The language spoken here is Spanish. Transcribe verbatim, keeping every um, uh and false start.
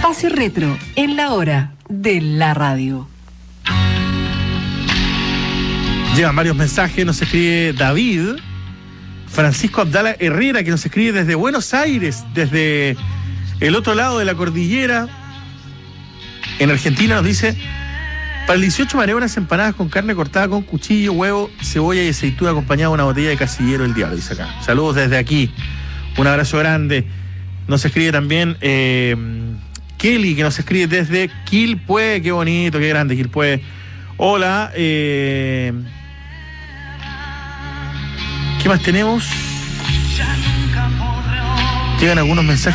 Espacio Retro, en la hora de la radio. Llegan varios mensajes, nos escribe David, Francisco Abdala Herrera, que nos escribe desde Buenos Aires, desde el otro lado de la cordillera, en Argentina, nos dice: para el dieciocho mareo unas empanadas con carne cortada con cuchillo, huevo, cebolla y aceituna acompañada de una botella de Casillero El Diablo, dice acá. Saludos desde aquí, un abrazo grande. Nos escribe también eh, Kelly, que nos escribe desde Quilpué, qué bonito, qué grande Quilpué. Hola, eh, ¿qué más tenemos? Llegan algunos mensajes.